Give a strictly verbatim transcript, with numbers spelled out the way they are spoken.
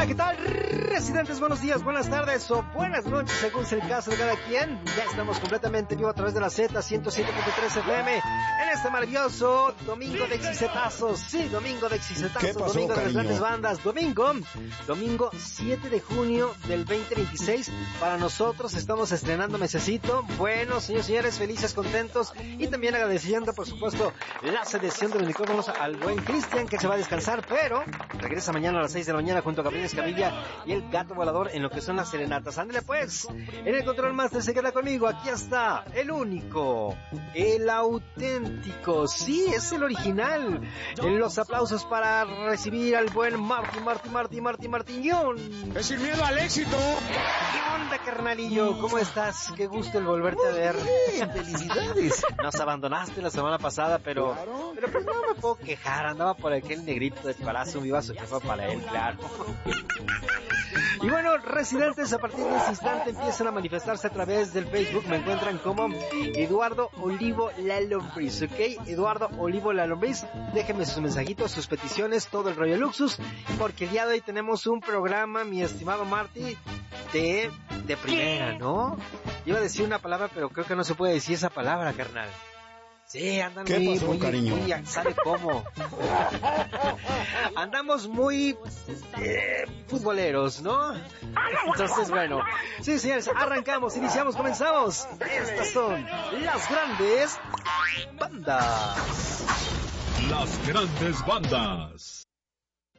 Hola, ¿qué tal? Residentes, buenos días, buenas tardes o buenas noches, según sea el caso de cada quien. Ya estamos completamente vivo a través de la Z ciento siete punto tres F M en este maravilloso domingo de Exicetazos. Sí, domingo de Exicetazos, pasó, domingo de las cariño? grandes bandas. Domingo, domingo siete de junio del veinte veintiséis. Para nosotros estamos estrenando mesecito. Bueno, señores y señores, felices, contentos y también agradeciendo, por supuesto, la selección de los micrófonos al buen Cristian, que se va a descansar, pero regresa mañana a las seis de la mañana junto a Gabriel Escamilla y el Gato Volador en lo que son las serenatas. Ándale pues, en el control master se queda conmigo. Aquí está el único, el auténtico, sí, es el original. En los aplausos para recibir al buen Marty, Marty, Marty, Marty, Martiñón. Es sin miedo al éxito. ¿Qué onda, carnalillo? ¿Cómo estás? Qué gusto el volverte a ver. Bien, felicidades. Nos abandonaste la semana pasada, pero, Claro. pero pues no me puedo quejar. Andaba por aquel negrito de Palacio, iba su jefa para él, claro. Y bueno, residentes, a partir de este instante empiezan a manifestarse a través del Facebook. Me encuentran como Eduardo Olivo La Lombriz, ¿ok? Eduardo Olivo La Lombriz. Déjenme sus mensajitos, sus peticiones, todo el rollo Luxus, porque el día de hoy tenemos un programa, mi estimado Marty, de, de primera, ¿no? Iba a decir una palabra, pero creo que no se puede decir esa palabra, carnal. Sí, andan ¿Qué muy, pasó, muy, cariño? muy, ¿sabe cómo? Andamos muy eh, futboleros, ¿no? Entonces, bueno, sí, señores, arrancamos, iniciamos, comenzamos. Estas son las grandes bandas. Las grandes bandas.